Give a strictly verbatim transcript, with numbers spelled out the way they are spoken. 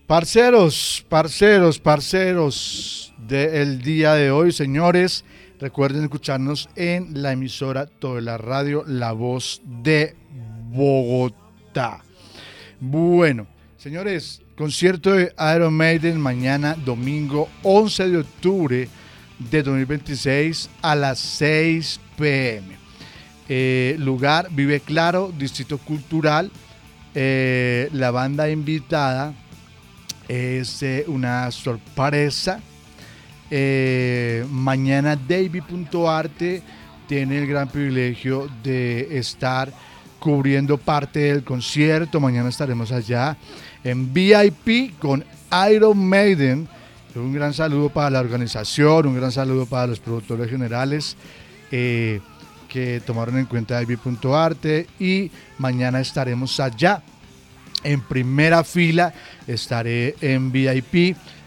Parceros, parceros, parceros del día de hoy, señores, recuerden escucharnos en la emisora Todo la Radio, La Voz de Bogotá. Bueno, señores, concierto de Iron Maiden mañana domingo once de octubre de dos mil veintiséis a las seis pe eme. Eh, lugar Vive Claro, Distrito Cultural. Eh, la banda invitada es eh, una sorpresa. Eh, mañana David.arte tiene el gran privilegio de estar cubriendo parte del concierto. Mañana estaremos allá en V I P con Iron Maiden. Un gran saludo para la organización, un gran saludo para los productores generales eh, que tomaron en cuenta David.arte, y mañana estaremos allá en primera fila. Estaré en V I P